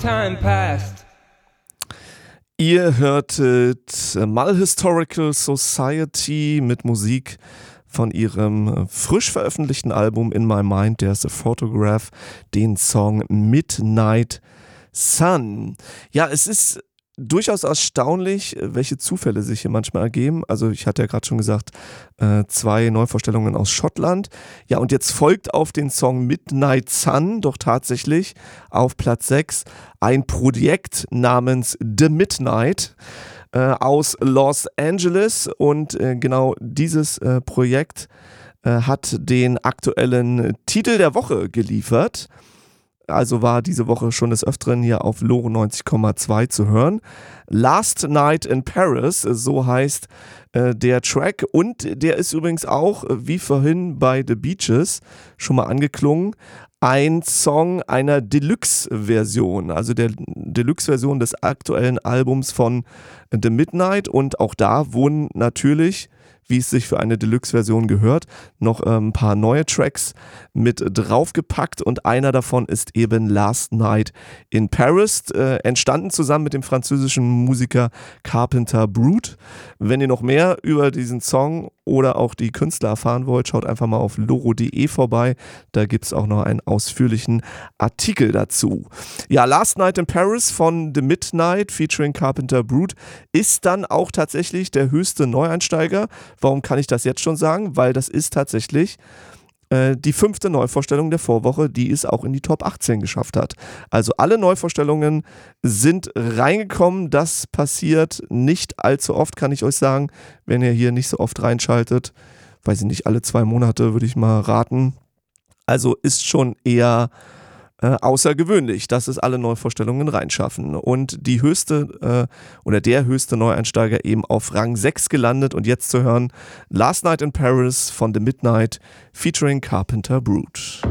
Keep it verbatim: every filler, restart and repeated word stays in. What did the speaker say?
Time passed. Ihr hörtet Mal Historical Society mit Musik von ihrem frisch veröffentlichten Album In My Mind, There's a Photograph, den Song Midnight Sun. Ja, es ist durchaus erstaunlich, welche Zufälle sich hier manchmal ergeben. Also ich hatte ja gerade schon gesagt, äh, zwei Neuvorstellungen aus Schottland. Ja, und jetzt folgt auf den Song Midnight Sun doch tatsächlich auf Platz sechs ein Projekt namens The Midnight äh, aus Los Angeles. Und äh, genau dieses äh, Projekt äh, hat den aktuellen Titel der Woche geliefert. Also war diese Woche schon des Öfteren hier auf Lore neunzig Komma zwei zu hören. Last Night in Paris, so heißt äh, der Track. Und der ist übrigens auch, wie vorhin bei The Beaches, schon mal angeklungen, ein Song einer Deluxe-Version, also der Deluxe-Version des aktuellen Albums von The Midnight. Und auch da wurden natürlich, wie es sich für eine Deluxe-Version gehört, noch ein ähm, paar neue Tracks mit draufgepackt und einer davon ist eben Last Night in Paris, äh, entstanden zusammen mit dem französischen Musiker Carpenter Brut. Wenn ihr noch mehr über diesen Song oder auch die Künstler erfahren wollt, schaut einfach mal auf loro punkt de vorbei, da gibt es auch noch einen ausführlichen Artikel dazu. Ja, Last Night in Paris von The Midnight featuring Carpenter Brut ist dann auch tatsächlich der höchste Neueinsteiger. Warum kann ich das jetzt schon sagen? Weil das ist tatsächlich äh, die fünfte Neuvorstellung der Vorwoche, die es auch in die Top achtzehn geschafft hat. Also alle Neuvorstellungen sind reingekommen. Das passiert nicht allzu oft, kann ich euch sagen, wenn ihr hier nicht so oft reinschaltet. Weiß ich nicht, alle zwei Monate würde ich mal raten. Also ist schon eher Äh, außergewöhnlich, dass es alle Neuvorstellungen reinschaffen. Und die höchste äh, oder der höchste Neueinsteiger eben auf Rang sechs gelandet und jetzt zu hören Last Night in Paris von The Midnight featuring Carpenter Brut.